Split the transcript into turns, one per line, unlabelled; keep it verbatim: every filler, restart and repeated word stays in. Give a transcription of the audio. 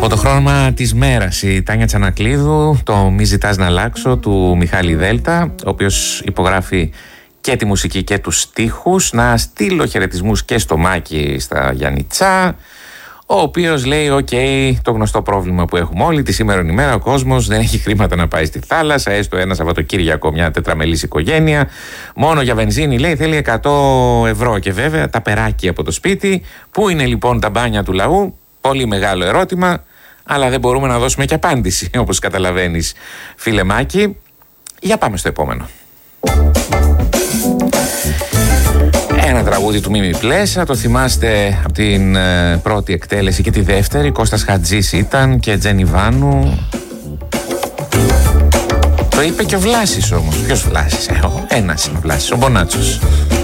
Από το χρώμα της μέρας η Τάνια Τσανακλείδου, το «Μη ζητάς να αλλάξω» του Μιχάλη Δέλτα, ο οποίος υπογράφει και τη μουσική και τους στίχους. Να στείλω χαιρετισμούς και στο Μάκη στα Γιάννητσά, ο οποίος λέει: «Οκ, okay, το γνωστό πρόβλημα που έχουμε όλοι, τη σήμερον ημέρα ο κόσμος δεν έχει χρήματα να πάει στη θάλασσα, έστω ένα Σαββατοκύριακο, μια τετραμελής οικογένεια. Μόνο για βενζίνη, λέει, θέλει εκατό ευρώ. Και βέβαια τα περάκι από το σπίτι. Πού είναι λοιπόν τα μπάνια του λαού? Πολύ μεγάλο ερώτημα, αλλά δεν μπορούμε να δώσουμε και απάντηση, όπως καταλαβαίνεις, φίλε Μάκη. Για πάμε στο επόμενο. Ένα τραγούδι του Μίμη Πλέσσα, το θυμάστε από την ε, πρώτη εκτέλεση και τη δεύτερη. Κώστας Χατζής ήταν και Τζένι Βάνου. Το είπε και ο Βλάσης όμως. Ποιος Βλάσης? Ε, ο, ένας είναι ο Βλάσης, ο Μπονάτσος.